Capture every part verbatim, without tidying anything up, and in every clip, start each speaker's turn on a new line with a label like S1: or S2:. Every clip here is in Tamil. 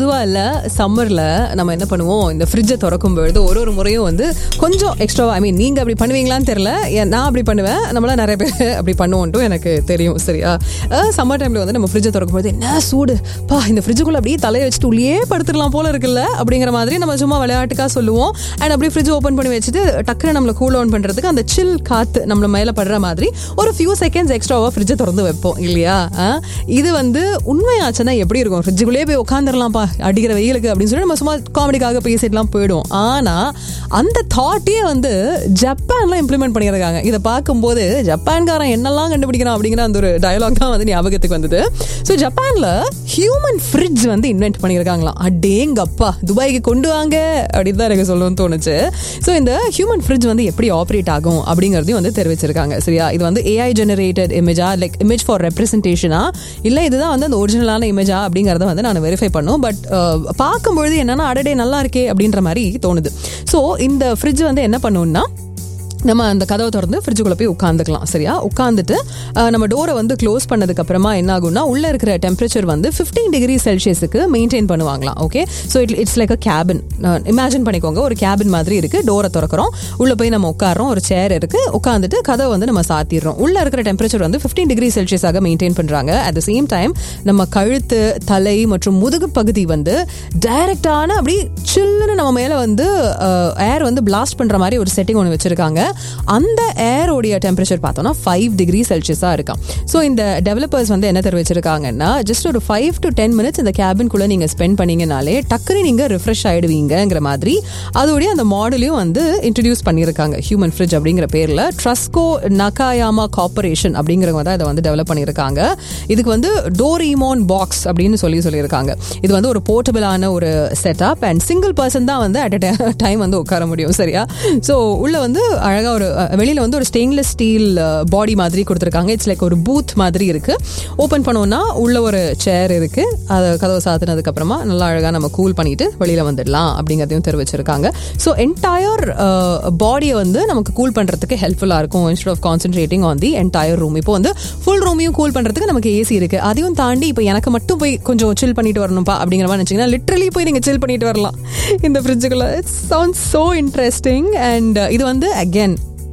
S1: பொதுவாக இல்லை சம்மரில் நம்ம என்ன பண்ணுவோம், இந்த ஃப்ரிட்ஜை திறக்கும் பொழுது ஒரு ஒரு முறையும் வந்து கொஞ்சம் எக்ஸ்ட்ரா, ஐ மீன் நீங்கள் அப்படி பண்ணுவீங்களான்னு தெரியல, நான் அப்படி பண்ணுவேன், நம்மளாம் நிறைய பேர் அப்படி பண்ணுவோன்ட்டும் எனக்கு தெரியும். சரியா, சம்மர் டைமில் வந்து நம்ம ஃப்ரிட்ஜை திறக்கும் போது என்ன சூடு பா, இந்த ஃப்ரிட்ஜுக்குள்ளே அப்படியே தலையை வச்சுட்டு உள்ளே படுத்துடலாம் போல இருக்குல்ல அப்படிங்கிற மாதிரி நம்ம சும்மா விளையாட்டுக்காக சொல்லுவோம். அண்ட் அப்படியே ஃப்ரிட்ஜ் ஓப்பன் பண்ணி வச்சுட்டு டக்குன்னு நம்மளை கூல் ஆன் பண்ணுறதுக்கு அந்த சில் காற்று நம்மள மேலே படுற மாதிரி ஒரு ஃபியூ செகண்ட்ஸ் எக்ஸ்ட்ராவாக ஃப்ரிட்ஜை திறந்து வைப்போம் இல்லையா. இது வந்து உண்மையாச்சுன்னா எப்படி இருக்கும், ஃப்ரிட்ஜுக்குள்ளே போய் உட்காந்துடலாம்ப்பா அடிக்கிற வெயிலுக்கு அப்படின்னு சொல்லி நம்ம சும்மா காமெடிக்காக பேசிட்டுலாம் போயிடும். ஆனால் அந்த தாட்டே வந்து ஜப்பான்லாம் இம்ப்ளிமெண்ட் பண்ணியிருக்காங்க. இதை பார்க்கும்போது ஜப்பான்காரன் என்னெல்லாம் கண்டுபிடிக்கிறான் அப்படிங்கிற அந்த ஒரு டயலாக் தான் வந்து ஞாபகத்துக்கு வந்தது. ஸோ ஜப்பானில் ஹியூமன் ஃப்ரிட்ஜ் வந்து இன்வென்ட் பண்ணியிருக்காங்களாம். அடேங்கப்பா, துபாய்க்கு கொண்டு வாங்க அப்படின்னு தான் எனக்கு சொல்லணும்னு தோணுச்சு. ஸோ இந்த ஹியூமன் ஃப்ரிட்ஜ் வந்து எப்படி ஆப்ரேட் ஆகும் அப்படிங்கிறதையும் வந்து தெரிவிச்சிருக்காங்க. சரியா, இது வந்து AI generated இமேஜா, like image for ரெப்ரசன்டேஷனா, இல்லை இதுதான் வந்து அந்த ஒரிஜினலான இமேஜா அப்படிங்கிறத வந்து நான் வெரிஃபை பண்ணும். பட் பார்க்கும்பொழுது என்னன்னா அடடே நல்லா இருக்கே அப்படின்ற மாதிரி தோணுது. ஸோ இந்த ஃப்ரிட்ஜ் வந்து என்ன பண்ணுன்னா, நம்ம அந்த கதவை திறந்து ஃப்ரிட்ஜுக்குள்ளே போய் உட்காந்துக்கலாம். சரியா, உட்காந்துட்டு நம்ம டோரை வந்து க்ளோஸ் பண்ணதுக்கு அப்புறமா என்ன ஆகும்னா, உள்ளே இருக்கிற டெம்பரேச்சர் வந்து ஃபிஃப்டீன் டிகிரி செல்சியஸுக்கு மெயின்டைன் பண்ணுவாங்களாம். Okay, so it it's like a cabin. Imagine பண்ணிக்கோங்க, ஒரு கேபின் மாதிரி இருக்குது. டோரை திறக்கிறோம், உள்ளே போய் நம்ம உட்காரோம், ஒரு சேர் இருக்குது, உட்காந்துட்டு கதவை வந்து நம்ம சாத்திடுறோம். உள்ளே இருக்கிற டெம்பரேச்சர் வந்து ஃபிஃப்டீன் டிகிரி செல்சியஸாக மெயின்டைன் பண்ணுறாங்க. அட் த சேம் டைம் நம்ம கழுத்து, தலை மற்றும் முதுகு பகுதி வந்து டைரக்டான அப்படி சில்லுன்னு நம்ம மேலே வந்து ஏர் வந்து பிளாஸ்ட் பண்ணுற மாதிரி ஒரு செட்டிங் ஒன்று வச்சுருக்காங்க. அந்த ஏரோடைய டெம்பரேச்சர் பார்த்தோம்னா ஃபைவ் டிகிரி செல்சியஸாக இருக்காம். ஸோ இந்த டெவலப்பர்ஸ் வந்து என்ன தெரிவிச்சிருக்காங்கன்னா, ஜஸ்ட் ஒரு ஃபைவ் டு டென் மினிட்ஸ் இந்த கேபின்குள்ளே நீங்கள் ஸ்பெண்ட் பண்ணீங்கனாலே டக்குனு நீங்கள் ரிஃப்ரெஷ் ஆகிடுவீங்கிற மாதிரி அதோடைய அந்த மாடலையும் வந்து இன்ட்ரடியூஸ் பண்ணியிருக்காங்க. ஹியூமன் ஃப்ரிட்ஜ் அப்படிங்கிற பேரில் ட்ரஸ்கோ நகாயாமா கார்பரேஷன் அப்படிங்கிறவங்க தான் இதை வந்து டெவலப் பண்ணியிருக்காங்க. இதுக்கு வந்து டோரிமோன் பாக்ஸ் அப்படின்னு சொல்லி சொல்லியிருக்காங்க. இது வந்து ஒரு போர்ட்டபிளான ஒரு செட்டப் அண்ட் சிங்கிள் பர்சன் தான் வந்து அட் அ டைம் வந்து உட்கார முடியும். சரியா, ஸோ உள்ள வந்து அழகாக ஒரு வெளியில் வந்து ஒரு ஸ்டெயின்லெஸ் ஸ்டீல் பாடி மாதிரி கொடுத்துருக்காங்க. இட்ஸ் லைக் ஒரு பூத் மாதிரி இருக்குது. ஓப்பன் பண்ணோன்னா உள்ள ஒரு சேர் இருக்குது. அதை கதவை சாத்தினதுக்கு அப்புறமா நல்லா அழகாக நம்ம கூல் பண்ணிட்டு வெளியில் வந்துடலாம் அப்படிங்கிறதையும் தெரிவிச்சிருக்காங்க. ஸோ என்டையர் பாடியை வந்து நமக்கு கூல் பண்ணுறதுக்கு ஹெல்ப்ஃபுல்லாக இருக்கும். Instead of concentrating on the entire room. இப்போ வந்து ஃபுல் ரூமையும் கூல் பண்ணுறதுக்கு நமக்கு ஏசி இருக்குது. அதையும் தாண்டி இப்போ எனக்கு மட்டும் போய் கொஞ்சம் சில் பண்ணிட்டு வரணும்ப்பா அப்படிங்கிற மாதிரி நினச்சிங்கன்னா லிட்ரலி போய் நீங்கள் சில் பண்ணிட்டு வரலாம் இந்த ஃப்ரிட்ஜுக்குள்ள. It's sounds so interesting. And இது வந்து அகெயின்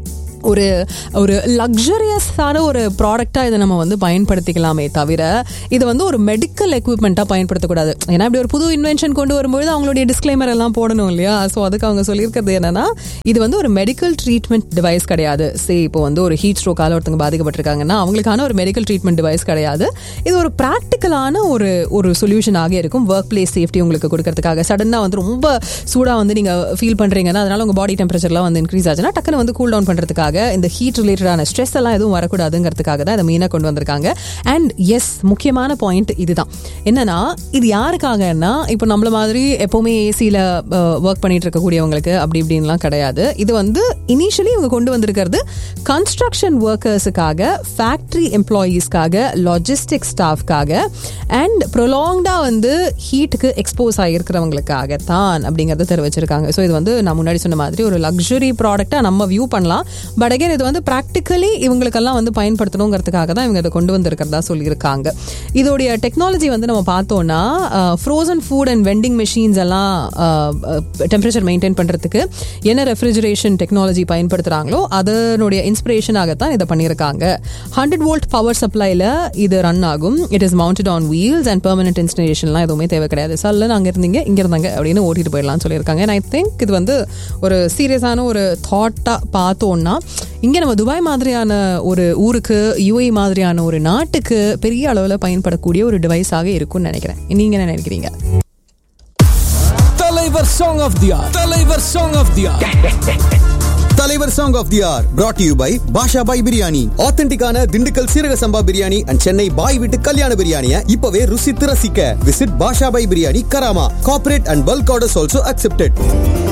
S1: ஒரு ஒரு லக்ஸரியஸான ஒரு ப்ராடக்டாக இதை நம்ம வந்து பயன்படுத்திக்கலாமே தவிர இது வந்து ஒரு மெடிக்கல் எக்யூப்மெண்ட்டாக பயன்படுத்தக்கூடாது. ஏன்னா இப்படி ஒரு புது இன்வென்ஷன் கொண்டு வரும்போது அவங்களுடைய டிஸ்க்ளைமர் எல்லாம் போடணும் இல்லையா. ஸோ அதுக்கு அவங்க சொல்லியிருக்கிறது என்னன்னா, இது வந்து ஒரு மெடிக்கல் ட்ரீட்மெண்ட் டிவைஸ் கிடையாது. சே இப்போ வந்து ஒரு ஹீட் ஸ்ட்ரோக்கால ஒருத்தங்க பாதிக்கப்பட்டிருக்காங்கன்னா அவங்களுக்கான ஒரு மெடிக்கல் ட்ரீட்மெண்ட் டிவைஸ் கிடையாது. இது ஒரு ப்ராக்டிக்கலான ஒரு ஒரு சொல்யூஷனாக இருக்கும். ஒர்க் பிளேஸ் சேஃப்டி உங்களுக்கு கொடுக்கறதுக்காக. சடனாக வந்து ரொம்ப சூடாக வந்து நீங்கள் ஃபீல் பண்ணுறீங்கன்னா, அதனால உங்கள் பாடி டெம்பரேச்சர்லாம் வந்து இன்க்ரீஸ் ஆச்சுன்னா டக்குன்னு வந்து கூல் டவுன் பண்ணுறதுக்காக, இந்த ஹீட் ரிலேட்டடான ஸ்ட்ரெஸ் எல்லாம் எதுவும் வரக்கூடாதுங்கிறதுக்காக தான் இதை மெயினாக கொண்டு வந்திருக்காங்க. அண்ட் எஸ், முக்கியமான பாயிண்ட் இதுதான். என்னன்னா, இது யாருக்காகன்னா இப்போ நம்மள மாதிரி எப்போவுமே ஏசியில் ஒர்க் பண்ணிட்டு இருக்கக்கூடியவங்களுக்கு அப்படி இப்படின்லாம் கிடையாது. இது வந்து இனிஷியலி இவங்க கொண்டு வந்திருக்கிறது கன்ஸ்ட்ரக்ஷன் ஒர்க்கர்ஸுக்காக, ஃபேக்ட்ரி எம்ப்ளாயீஸ்க்காக, லாஜிஸ்டிக் ஸ்டாஃப்காக அண்ட் ப்ரொலாங்டா வந்து ஹீட்டுக்கு எக்ஸ்போஸ் ஆகியிருக்கிறவங்களுக்காக தான் அப்படிங்கிறத தெரிவிச்சிருக்காங்க. ஸோ இது வந்து நான் முன்னாடி சொன்ன மாதிரி ஒரு லக்ஸுரி ப்ராடக்டாக நம்ம வியூ பண்ணலாம். பட் அகைன் இது வந்து ப்ராக்டிக்கலி இவங்களுக்கெல்லாம் வந்து பயன்படுத்தணுங்கிறதுக்காக தான் இவங்க இதை கொண்டு வந்திருக்கிறதா சொல்லியிருக்காங்க. இதோடைய டெக்னாலஜி வந்து நம்ம பார்த்தோம்னா, frozen food and vending machines எல்லாம் டெம்பரேச்சர் மெயின்டைன் பண்ணுறதுக்கு என்ன ரெஃப்ரிஜரேஷன் டெக்னாலஜி பயன்படுத்துகிறாங்களோ அதனுடைய இன்ஸ்பிரேஷனாகத்தான் இதை பண்ணியிருக்காங்க. ஹண்ட்ரட் வோல்ட் பவர் சப்ளைல இது ரன் ஆகும். It is mounted on wheels and permanent இன்ஸ்டலேஷன்லாம் எதுவுமே தேவை கிடையாது. சல்ல அங்கே இருந்தீங்க இங்கே இருந்தாங்க அப்படின்னு ஓட்டிட்டு போயிடலாம்னு சொல்லியிருக்காங்க. அண்ட் ஐ திங்க் இது வந்து ஒரு சீரியஸான ஒரு தாட்டாக பார்த்தோன்னா, இங்கே நம்ம துபாய் மாதிரியான ஒரு ஊருக்கு, யூஏ மாதிரியான ஒரு நாட்டுக்கு பெரிய அளவில் பயன்படக்கூடிய ஒரு டிவைஸாக இருக்கும்னு நினைக்கிறேன். நீங்க என்ன நினைக்கிறீங்க?
S2: தலைவர் சாங் ஆஃப் தி ஆர். தலைவர் சாங் ஆஃப் தி ஆர். தலைவர் song of they are brought to you by பாஷா பாய் பிரியாணி. ஆத்தென்டிக்கான திண்டுக்கல் சீரக சம்பா பிரியாணி அண்ட் சென்னை பாய் வீட்டு கல்யாண பிரியாணியை இப்பவே ருசித்து ரசிக்க visit Basha bye biryani, Karama. Corporate and bulk orders also accepted.